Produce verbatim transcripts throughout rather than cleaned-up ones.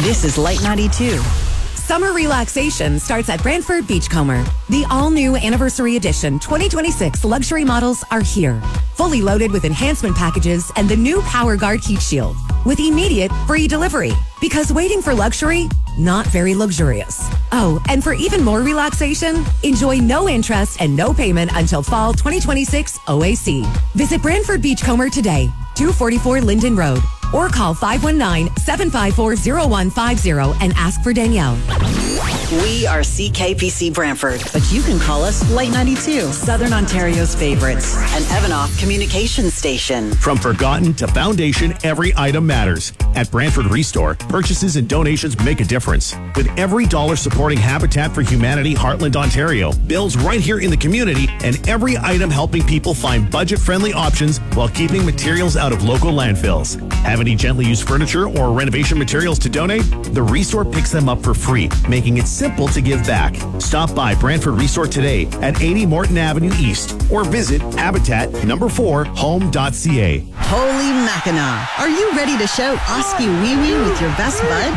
This is Light ninety-two. Summer relaxation starts at Brantford Beachcomber. The all-new Anniversary Edition twenty twenty-six luxury models are here. Fully loaded with enhancement packages and the new PowerGuard heat shield. With immediate free delivery. Because waiting for luxury, not very luxurious. Oh, and for even more relaxation, enjoy no interest and no payment until fall twenty twenty-six O A C. Visit Brantford Beachcomber today, two forty-four Linden Road, or call five one nine, seven five four, zero one five zero and ask for Danielle. We are C K P C Brantford, but you can call us Light ninety-two, Southern Ontario's favorites, an Evanoff communications station. From forgotten to foundation, every item matters. At Brantford Restore, purchases and donations make a difference. With every dollar supporting Habitat for Humanity Heartland, Ontario, bills right here in the community, and every item helping people find budget-friendly options while keeping materials out of local landfills. Have any gently used furniture or renovation materials to donate? The Restore picks them up for free, making it simple to give back. Stop by Brantford Restore today at eighty Morton Avenue East or visit habitat number four home dot c a. Holy Mackinac! Are you ready to shout Oski Wee Wee with your best bud?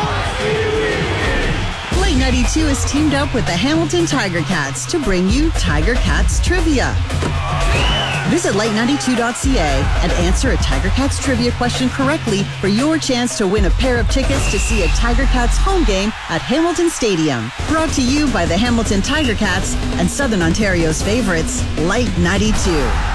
Light ninety-two has teamed up with the Hamilton Tiger Cats to bring you Tiger Cats Trivia. Visit light ninety-two dot c a and answer a Tiger Cats trivia question correctly for your chance to win a pair of tickets to see a Tiger Cats home game at Hamilton Stadium. Brought to you by the Hamilton Tiger Cats and Southern Ontario's favorites, Light ninety-two.